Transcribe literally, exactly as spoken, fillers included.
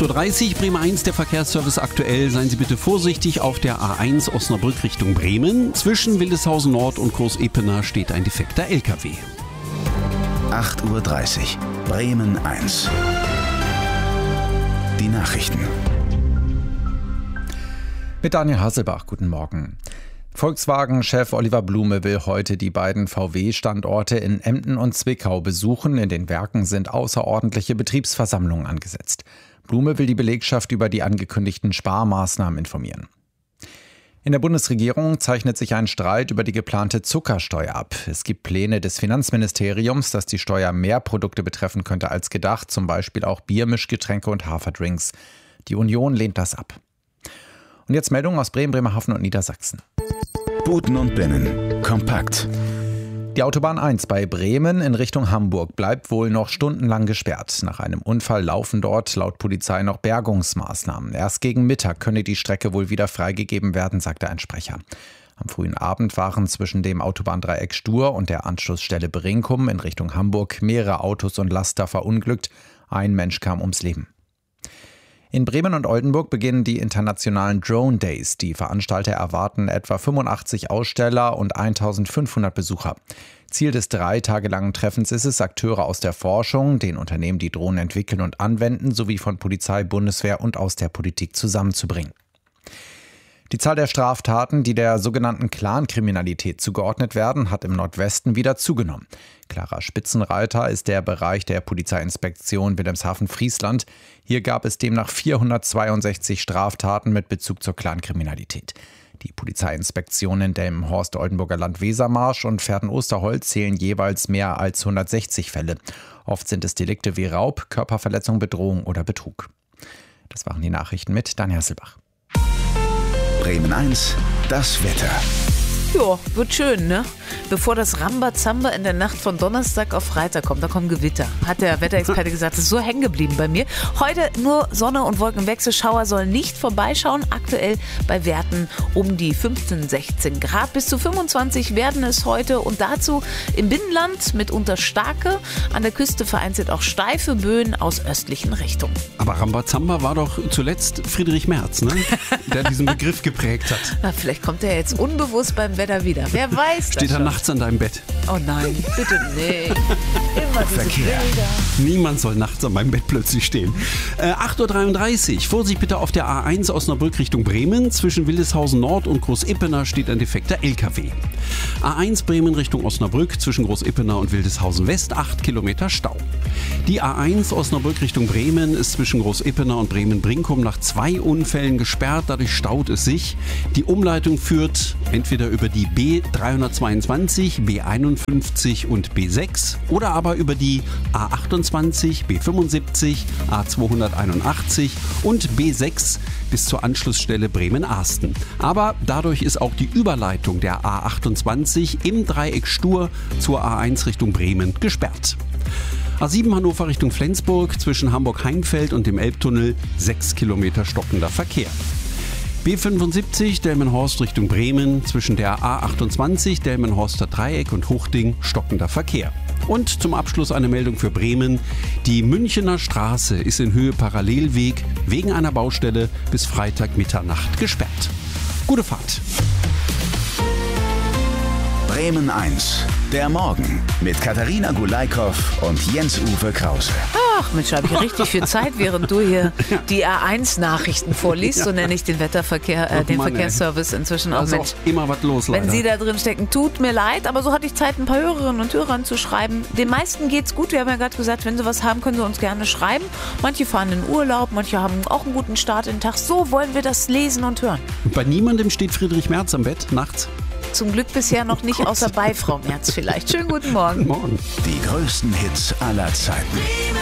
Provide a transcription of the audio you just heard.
acht Uhr dreißig, Bremen eins, der Verkehrsservice aktuell. Seien Sie bitte vorsichtig auf der A eins Osnabrück Richtung Bremen. Zwischen Wildeshausen Nord und Groß-Epener steht ein defekter L K W. acht Uhr dreißig, Bremen eins. Die Nachrichten. Mit Daniel Hasselbach, guten Morgen. Volkswagen-Chef Oliver Blume will heute die beiden V W-Standorte in Emden und Zwickau besuchen. In den Werken sind außerordentliche Betriebsversammlungen angesetzt. Blume will die Belegschaft über die angekündigten Sparmaßnahmen informieren. In der Bundesregierung zeichnet sich ein Streit über die geplante Zuckersteuer ab. Es gibt Pläne des Finanzministeriums, dass die Steuer mehr Produkte betreffen könnte als gedacht, zum Beispiel auch Bier, Mischgetränke und Haferdrinks. Die Union lehnt das ab. Und jetzt Meldungen aus Bremen, Bremerhaven und Niedersachsen. Buten und Binnen. Kompakt. Die Autobahn eins bei Bremen in Richtung Hamburg bleibt wohl noch stundenlang gesperrt. Nach einem Unfall laufen dort laut Polizei noch Bergungsmaßnahmen. Erst gegen Mittag könne die Strecke wohl wieder freigegeben werden, sagte ein Sprecher. Am frühen Abend waren zwischen dem Autobahndreieck Stur und der Anschlussstelle Brinkum in Richtung Hamburg mehrere Autos und Laster verunglückt. Ein Mensch kam ums Leben. In Bremen und Oldenburg beginnen die internationalen Drone Days. Die Veranstalter erwarten etwa fünfundachtzig Aussteller und eintausendfünfhundert Besucher. Ziel des drei Tage langen Treffens ist es, Akteure aus der Forschung, den Unternehmen, die Drohnen entwickeln und anwenden, sowie von Polizei, Bundeswehr und aus der Politik zusammenzubringen. Die Zahl der Straftaten, die der sogenannten Clankriminalität zugeordnet werden, hat im Nordwesten wieder zugenommen. Klarer Spitzenreiter ist der Bereich der Polizeiinspektion Wilhelmshaven-Friesland. Hier gab es demnach vierhundertzweiundsechzig Straftaten mit Bezug zur Clankriminalität. Die Polizeiinspektionen Delmenhorst, Oldenburger Land, Wesermarsch und Verden-Osterholz zählen jeweils mehr als hundertsechzig Fälle. Oft sind es Delikte wie Raub, Körperverletzung, Bedrohung oder Betrug. Das waren die Nachrichten mit Daniel Hasselbach. Bremen eins, das Wetter. Ja, wird schön, ne? Bevor das Rambazamba in der Nacht von Donnerstag auf Freitag kommt, da kommen Gewitter. Hat der Wetterexperte gesagt, das ist so hängen geblieben bei mir. Heute nur Sonne und Wolkenwechsel. Schauer sollen nicht vorbeischauen. Aktuell bei Werten um die fünfzehn, sechzehn Grad. Bis zu fünfundzwanzig werden es heute. Und dazu im Binnenland mitunter starke, an der Küste vereinzelt auch steife Böen aus östlichen Richtungen. Aber Rambazamba war doch zuletzt Friedrich Merz, ne? Der diesen Begriff geprägt hat. Na, vielleicht kommt er jetzt unbewusst beim Wetter wieder. Wer weiß das Steht er schon. nachts an deinem Bett? Oh nein, bitte nicht. Immer diese Verkehr. Bilder. Niemand soll nachts an meinem Bett plötzlich stehen. Äh, acht Uhr dreiunddreißig. Vorsicht bitte auf der A eins Osnabrück Richtung Bremen. Zwischen Wildeshausen Nord und Groß-Epener steht ein defekter L K W. A eins Bremen Richtung Osnabrück. Zwischen Groß-Epener und Wildeshausen West acht Kilometer Stau. Die A eins Osnabrück Richtung Bremen ist zwischen Groß-Epener und Bremen-Brinkum nach zwei Unfällen gesperrt. Dadurch staut es sich. Die Umleitung führt entweder über die B dreihundertzweiundzwanzig, B einundfünfzig und B sechs oder aber über die A achtundzwanzig, B fünfundsiebzig, A zweihunderteinundachtzig und B sechs bis zur Anschlussstelle Bremen-Arsten. Aber dadurch ist auch die Überleitung der A achtundzwanzig im Dreieck Stur zur A eins Richtung Bremen gesperrt. A sieben Hannover Richtung Flensburg zwischen Hamburg-Heinfeld und dem Elbtunnel sechs Kilometer stockender Verkehr. B fünfundsiebzig Delmenhorst Richtung Bremen zwischen der A achtundzwanzig Delmenhorster Dreieck und Huchting stockender Verkehr. Und zum Abschluss eine Meldung für Bremen. Die Münchener Straße ist in Höhe Parallelweg wegen einer Baustelle bis Freitag Mitternacht gesperrt. Gute Fahrt. Bremen eins, der Morgen mit Katharina Gulaikow und Jens-Uwe Krause. Ach Mensch, habe ich richtig viel Zeit, während du hier die A eins Nachrichten vorliest. So nenne ich den Wetterverkehr, äh, Ach den Mann, Verkehrsservice inzwischen auch. Also Mensch, auch immer was los, leider. wenn Sie da drin stecken, tut mir leid, aber so hatte ich Zeit, ein paar Hörerinnen und Hörern zu schreiben. Den meisten geht's gut. Wir haben ja gerade gesagt, wenn Sie was haben, können Sie uns gerne schreiben. Manche fahren in Urlaub, manche haben auch einen guten Start in den Tag. So wollen wir das lesen und hören. Bei niemandem steht Friedrich Merz am Bett nachts. Zum Glück bisher noch nicht, außer bei Frau Merz vielleicht. Schönen guten Morgen. Morgen. Die größten Hits aller Zeiten.